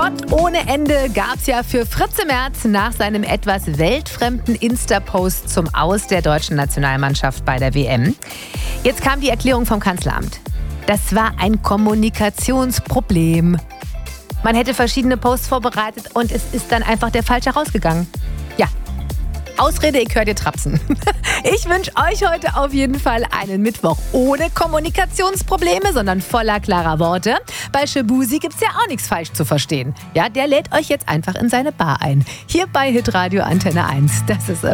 Gott ohne Ende gab's ja für Fritze Merz nach seinem etwas weltfremden Insta-Post zum Aus der deutschen Nationalmannschaft bei der WM. Jetzt kam die Erklärung vom Kanzleramt. Das war ein Kommunikationsproblem. Man hätte verschiedene Posts vorbereitet und es ist dann einfach der falsche rausgegangen. Ja, Ausrede, ich höre dir trapsen. Ich wünsche euch heute auf jeden Fall einen Mittwoch ohne Kommunikationsprobleme, sondern voller klarer Worte. Bei Shabuzi gibt's ja auch nichts falsch zu verstehen. Ja, der lädt euch jetzt einfach in seine Bar ein. Hier bei Hitradio Antenne 1. Das ist